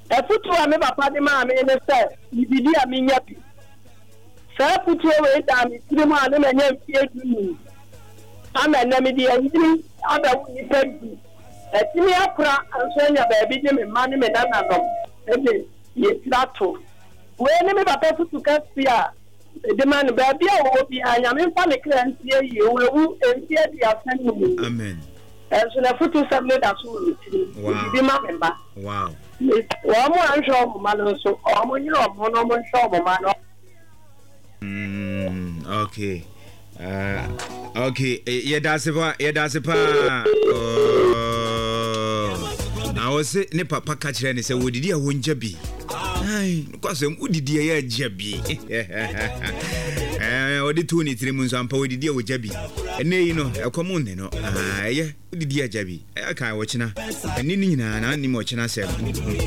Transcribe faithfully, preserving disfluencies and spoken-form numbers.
e futu a me papa de ma me ne se bibidi a me nya bi sa futu we da mi tiri ma ne nya mfie du ama na me di anjiri aba ni pedi e timi akra anso nya ba bi de me ma ne me na na no e de ye trato we ne me papa futu ka sia de man ba bia wo bi anya me fa ne krantie ye wo entie dia san mu amen enso na futu sabne da so tiri bi ma me ba wow wa mo anjo mo ma no so o mo nyiro mo no mo sho mo ma no mm okay uh okay ye da se pa ye da se pa oh na wo se ne papa ka kire ne se wodidi a wonja bi ai kwase udidi ya jabi eh odi tu ni tiri mun so ampa odidi o jabi ene yi no ekomu ne no ah ye odidi ya jabi aka wo china eni ni nyina na ni mo china se